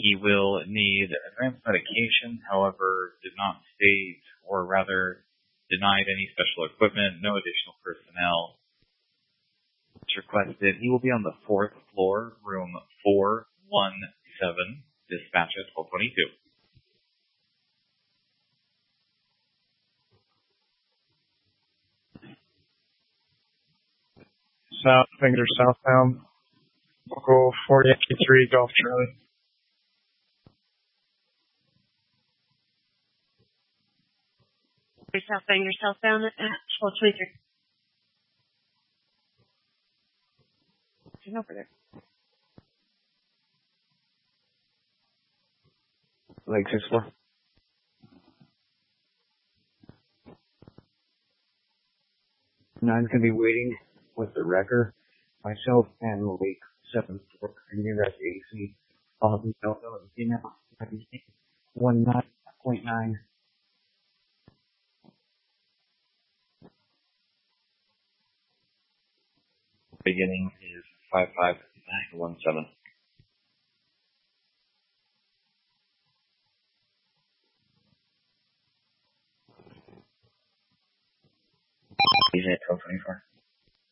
He will need advanced medication, however, did not state, or rather denied any special equipment, no additional personnel. It's requested. He will be on the 4th floor, room 417, dispatch at 1222. South, Finger southbound, local 483 Golf Charlie. Southbound, you're southbound at 1223. There's over there. Leg 6-4. Nine's gonna be waiting with the wrecker. Myself and Malik 7-4. Near that AC. All of them don't know the female. 19.9. Beginning is 55917. He's at 1224.